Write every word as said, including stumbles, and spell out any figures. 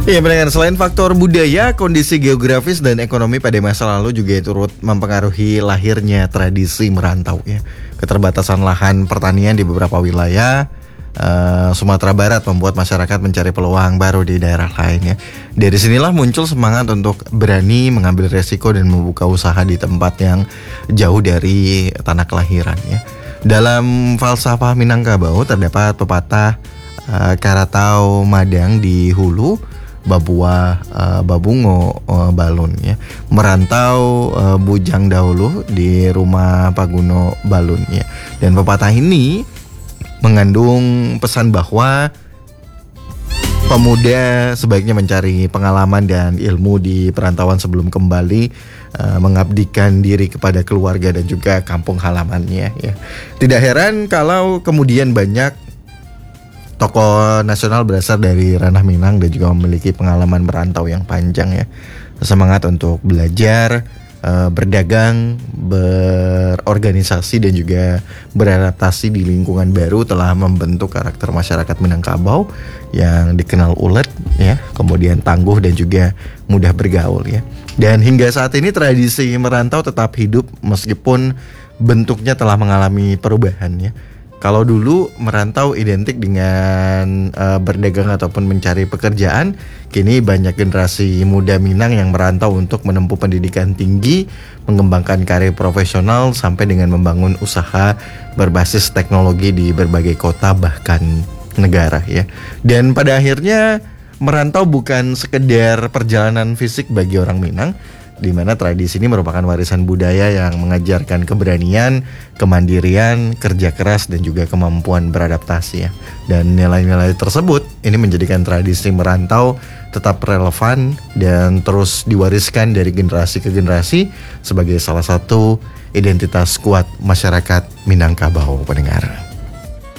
Iya pendengar, selain faktor budaya, kondisi geografis dan ekonomi pada masa lalu juga turut mempengaruhi lahirnya tradisi merantau ya. Keterbatasan lahan pertanian di beberapa wilayah uh, Sumatera Barat membuat masyarakat mencari peluang baru di daerah lainnya. Dari sinilah muncul semangat untuk berani mengambil resiko dan membuka usaha di tempat yang jauh dari tanah kelahiran ya. Dalam falsafah Minangkabau terdapat pepatah uh, Karatau Madang di Hulu, Babua uh, Babungo uh, Balun ya. Merantau uh, bujang dahulu di rumah Paguno Balun ya. Dan pepatah ini mengandung pesan bahwa pemuda sebaiknya mencari pengalaman dan ilmu di perantauan sebelum kembali uh, mengabdikan diri kepada keluarga dan juga kampung halamannya ya. Tidak heran kalau kemudian banyak tokoh nasional berasal dari ranah Minang dan juga memiliki pengalaman merantau yang panjang ya. Semangat untuk belajar, uh, berdagang, berorganisasi dan juga beradaptasi di lingkungan baru telah membentuk karakter masyarakat Minangkabau yang dikenal ulet ya, kemudian tangguh dan juga mudah bergaul ya. Dan hingga saat ini tradisi merantau tetap hidup meskipun bentuknya telah mengalami perubahan ya. Kalau dulu merantau identik dengan uh, berdagang ataupun mencari pekerjaan, kini banyak generasi muda Minang yang merantau untuk menempuh pendidikan tinggi, mengembangkan karir profesional sampai dengan membangun usaha berbasis teknologi di berbagai kota bahkan negara ya. Dan pada akhirnya merantau bukan sekedar perjalanan fisik bagi orang Minang, di mana tradisi ini merupakan warisan budaya yang mengajarkan keberanian, kemandirian, kerja keras dan juga kemampuan beradaptasi ya. Dan nilai-nilai tersebut ini menjadikan tradisi merantau tetap relevan dan terus diwariskan dari generasi ke generasi sebagai salah satu identitas kuat masyarakat Minangkabau pendengar.